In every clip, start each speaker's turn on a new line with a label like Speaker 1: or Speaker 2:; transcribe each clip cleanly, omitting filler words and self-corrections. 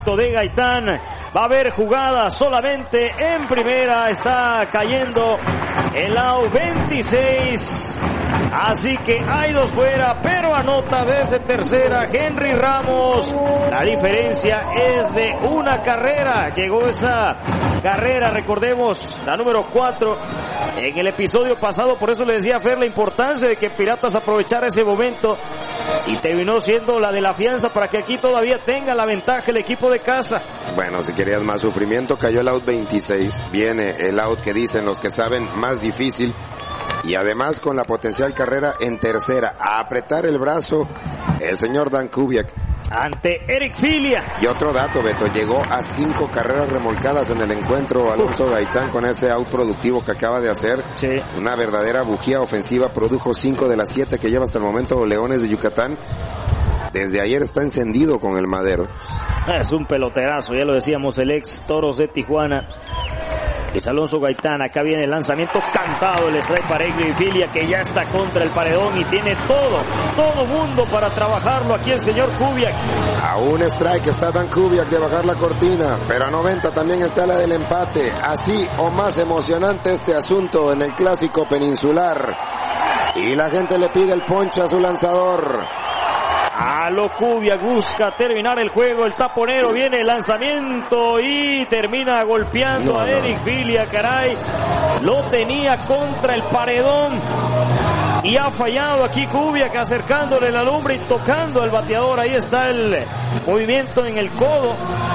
Speaker 1: de Gaitán. Va a haber jugada solamente en primera. Está cayendo el out 26. Así que hay dos fuera, pero anota desde tercera Henry Ramos. La diferencia es de una carrera. Llegó esa carrera, recordemos, la número 4 en el episodio pasado. Por eso le decía a Fer la importancia de que Piratas aprovechara ese momento. Y terminó siendo la de la fianza para que aquí todavía tenga la ventaja el equipo de casa.
Speaker 2: Bueno, si querías más sufrimiento, cayó el out 26. Viene el out que dicen los que saben más difícil. Y además con la potencial carrera en tercera. A apretar el brazo el señor Dan Kubiak.
Speaker 1: Ante Eric Filia.
Speaker 2: Y otro dato, Beto, llegó a 5 carreras remolcadas en el encuentro Alonso Gaitán con ese out productivo que acaba de hacer.
Speaker 1: Sí.
Speaker 2: Una verdadera bujía ofensiva, produjo 5 de las 7 que lleva hasta el momento Leones de Yucatán. Desde ayer está encendido con el madero.
Speaker 1: Es un peloterazo, ya lo decíamos, el ex Toros de Tijuana. Es Alonso Gaitán, acá viene el lanzamiento cantado, el strike para Eric Filia, que ya está contra el paredón y tiene todo mundo para trabajarlo aquí el señor Kubiak.
Speaker 2: A un strike está Dan Kubiak de bajar la cortina, pero a 90 también está la del empate. Así o más emocionante este asunto en el clásico peninsular. Y la gente le pide el ponche a su lanzador.
Speaker 1: A lo Kubiak busca terminar el juego, el taponero, viene el lanzamiento y termina golpeando a Eric Filia, caray. Lo tenía contra el paredón y ha fallado aquí Kubiak, acercándole la lumbre y tocando al bateador. Ahí está el movimiento en el codo.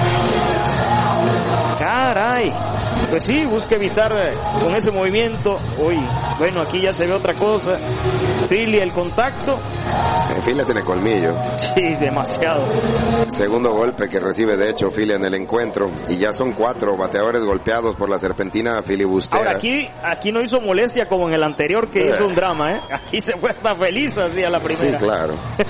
Speaker 1: Caray, pues sí, busca evitar con ese movimiento. Uy, bueno, aquí ya se ve otra cosa. Filia, el contacto.
Speaker 2: Filia tiene colmillo.
Speaker 1: Sí, demasiado.
Speaker 2: Segundo golpe que recibe de hecho Filia en el encuentro. Y ya son 4 bateadores golpeados por la serpentina filibustera.
Speaker 1: Ahora aquí no hizo molestia como en el anterior que hizo un drama, ¿eh? Aquí se fue hasta feliz así a la primera.
Speaker 2: Sí, claro.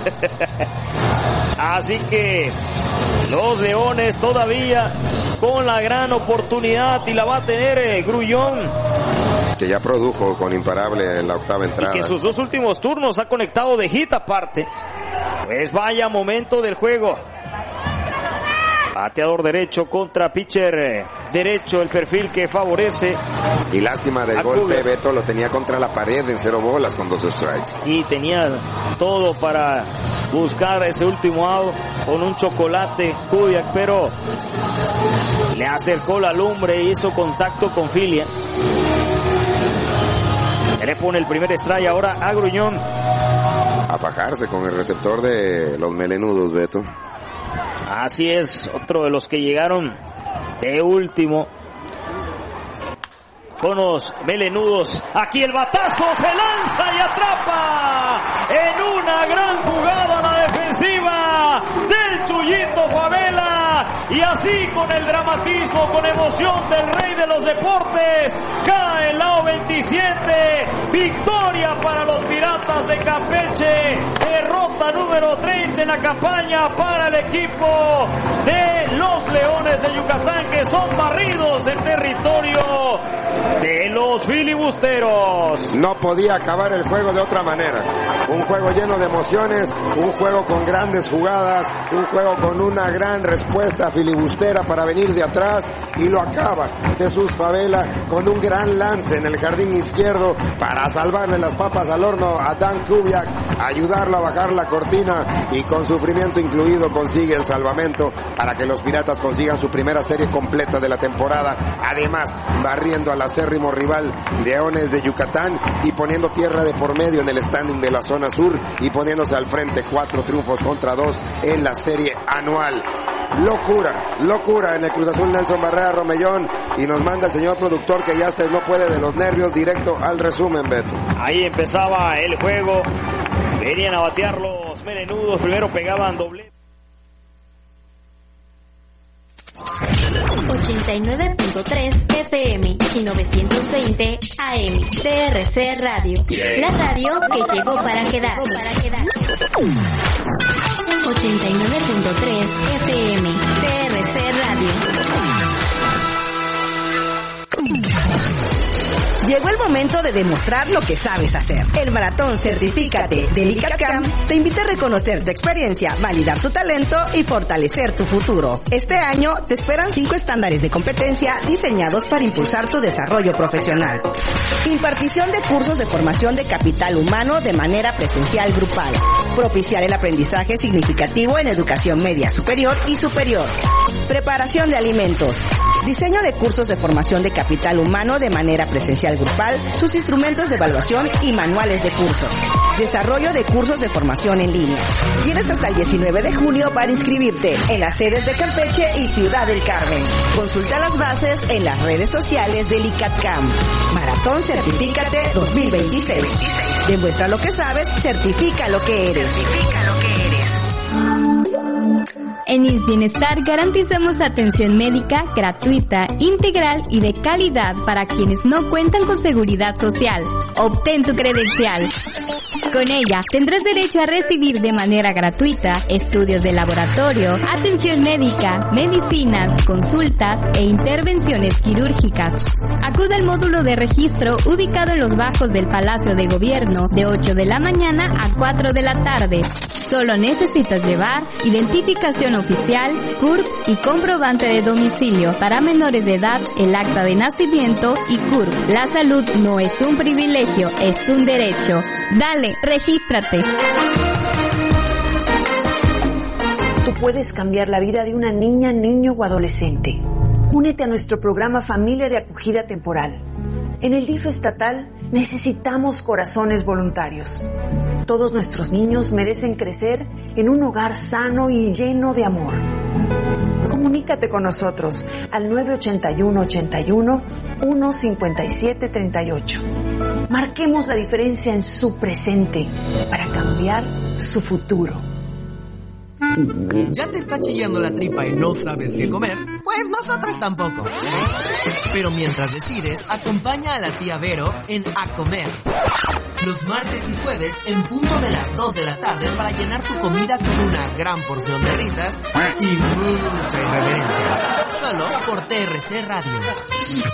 Speaker 1: Así que los Leones todavía con la gran oportunidad y la va a tener Grullón,
Speaker 2: que ya produjo con imparable en la octava entrada.
Speaker 1: Y que sus 2 últimos turnos ha conectado de hit aparte. Pues vaya momento del juego. Bateador derecho contra pitcher derecho, el perfil que favorece.
Speaker 2: Y lástima del golpe, Beto, lo tenía contra la pared en 0 bolas con 2 strikes.
Speaker 1: Y tenía todo para buscar ese último out con un chocolate Kubiak, pero le acercó la lumbre e hizo contacto con Filia. Le pone el primer strike ahora a Grullón.
Speaker 2: A fajarse con el receptor de los melenudos, Beto.
Speaker 1: Así es, otro de los que llegaron de último con los melenudos. Aquí el batazo, se lanza y atrapa en una gran jugada la defensiva del Chuyito Favela. Y así con el dramatismo, con emoción del rey de los deportes, cae el lado 27, victoria para los Piratas de Campeche, derrota número 30 en la campaña para el equipo de los Leones de Yucatán, que son barridos en territorio de los filibusteros.
Speaker 2: No podía acabar el juego de otra manera. Un juego lleno de emociones, un juego con grandes jugadas, un juego con una gran respuesta filibustera para venir de atrás, y lo acaba Jesús Favela con un gran lance en el jardín izquierdo para salvarle las papas al horno a Dan Kubiak, ayudarlo a bajar la cortina, y con sufrimiento incluido consigue el salvamento para que los Piratas consigan su primera serie completa de la temporada, además barriendo al acérrimo rival Leones de Yucatán y poniendo tierra de por medio en el standing de la zona sur y poniéndose al frente 4 triunfos contra 2 en la serie anual. Locura en el Cruz Azul Nelson Barrera Romellón, y nos manda el señor productor que ya no puede de los nervios, directo al resumen, Beto.
Speaker 1: Ahí empezaba el juego, venían a batear los melenudos, primero pegaban doble.
Speaker 3: 89.3 FM y 920 AM TRC Radio, la radio que llegó para quedar. 89.3 FM TRC Radio. Llegó el
Speaker 4: momento de demostrar lo que sabes hacer. El Maratón Certifícate de LICATCAM te invita a reconocer tu experiencia, validar tu talento y fortalecer tu futuro. Este año te esperan 5 estándares de competencia diseñados para impulsar tu desarrollo profesional. Impartición de cursos de formación de capital humano de manera presencial grupal. Propiciar el aprendizaje significativo en educación media superior y superior. Preparación de alimentos. Diseño de cursos de formación de capital humano de manera presencial grupal, sus instrumentos de evaluación y manuales de curso. Desarrollo de cursos de formación en línea. Tienes hasta el 19 de junio para inscribirte en las sedes de Campeche y Ciudad del Carmen. Consulta las bases en las redes sociales del ICATCAM. Maratón Certifícate 2026. Demuestra lo que sabes, certifica lo que eres.
Speaker 3: En IMSS Bienestar garantizamos atención médica gratuita, integral y de calidad para quienes no cuentan con seguridad social. Obtén tu credencial. Con ella tendrás derecho a recibir de manera gratuita estudios de laboratorio, atención médica, medicinas, consultas e intervenciones quirúrgicas. Acude al módulo de registro ubicado en los bajos del Palacio de Gobierno de 8 de la mañana a 4 de la tarde. Solo necesitas llevar identificación oficial, CURP y comprobante de domicilio. Para menores de edad, el acta de nacimiento y CURP. La salud no es un privilegio, es un derecho. Dale, regístrate.
Speaker 5: Tú puedes cambiar la vida de una niña, niño o adolescente. Únete a nuestro programa Familia de Acogida Temporal. En el DIF estatal necesitamos corazones voluntarios. Todos nuestros niños merecen crecer en un hogar sano y lleno de amor. Comunícate con nosotros al 981-81-15738. Marquemos la diferencia en su presente para cambiar su futuro.
Speaker 6: ¿Ya te está chillando la tripa y no sabes qué comer? Pues nosotros tampoco. Pero mientras decides, acompaña a la tía Vero en A Comer. Los martes y jueves en punto de las 2 de la tarde para llenar tu comida con una gran porción de risas y mucha irreverencia. Solo por TRC Radio.